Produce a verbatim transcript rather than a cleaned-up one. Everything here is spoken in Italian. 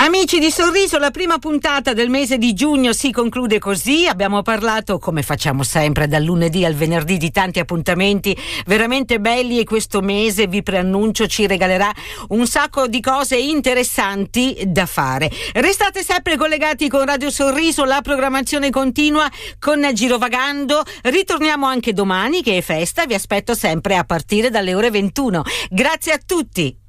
Amici di Sorriso, la prima puntata del mese di giugno si conclude così. Abbiamo parlato, come facciamo sempre, dal lunedì al venerdì, di tanti appuntamenti veramente belli, e questo mese, vi preannuncio, ci regalerà un sacco di cose interessanti da fare. Restate sempre collegati con Radio Sorriso, la programmazione continua con Girovagando. Ritorniamo anche domani, che è festa, vi aspetto sempre a partire dalle ore ventuno. Grazie a tutti.